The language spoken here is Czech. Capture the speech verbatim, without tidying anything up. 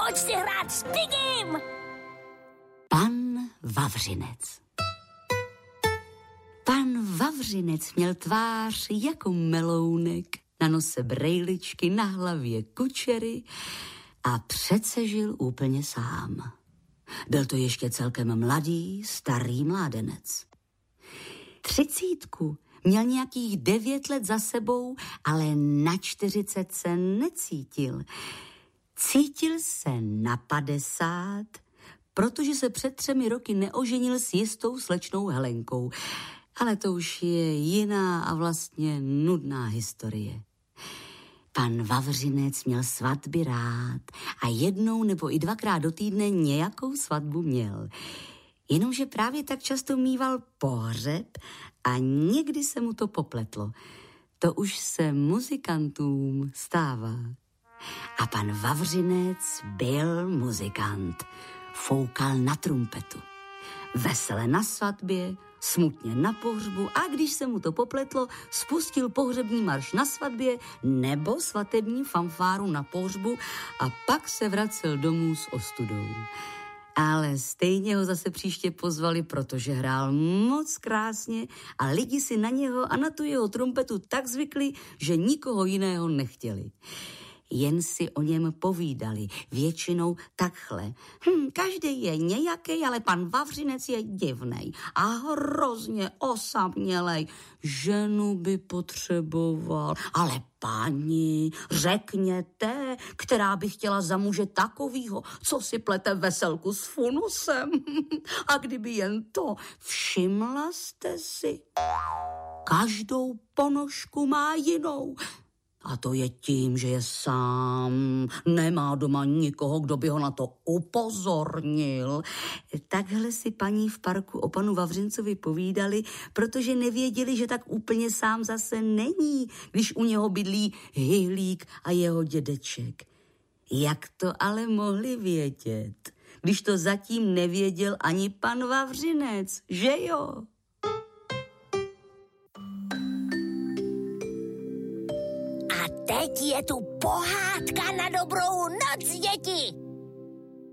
Pojď si hrát s Pigim! Pan Vavřinec. Pan Vavřinec měl tvář jako melounek, na nose brejličky, na hlavě kučery a přece žil úplně sám. Byl to ještě celkem mladý, starý mládenec. Třicítku měl nějakých devět let za sebou, ale na čtyřicet se necítil. Cítil se na padesát, protože se před třemi roky neoženil s jistou slečnou Helenkou. Ale to už je jiná a vlastně nudná historie. Pan Vavřinec měl svatby rád a jednou nebo i dvakrát do týdne nějakou svatbu měl. Jenomže právě tak často míval pohřeb a někdy se mu to popletlo. To už se muzikantům stává. A pan Vavřinec byl muzikant. Foukal na trumpetu. Vesele na svatbě, smutně na pohřbu a když se mu to popletlo, spustil pohřební marš na svatbě nebo svatební fanfáru na pohřbu a pak se vracel domů s ostudou. Ale stejně ho zase příště pozvali, protože hrál moc krásně a lidi si na něho a na tu jeho trumpetu tak zvykli, že nikoho jiného nechtěli. Jen si o něm povídali, většinou takhle. Hm, každý je nějaký, ale pan Vavřinec je divnej a hrozně osamělej. Ženu by potřeboval, ale paní, řekněte, která by chtěla za muže takovýho, co si plete veselku s funusem. A kdyby jen to, všimla jste si? Každou ponožku má jinou. A to je tím, že je sám, nemá doma nikoho, kdo by ho na to upozornil. Takhle si paní v parku o panu Vavřincovi povídali, protože nevěděli, že tak úplně sám zase není, když u něho bydlí Hyhlík a jeho dědeček. Jak to ale mohli vědět, když to zatím nevěděl ani pan Vavřinec, že jo? Teď je tu pohádka na dobrou noc, děti!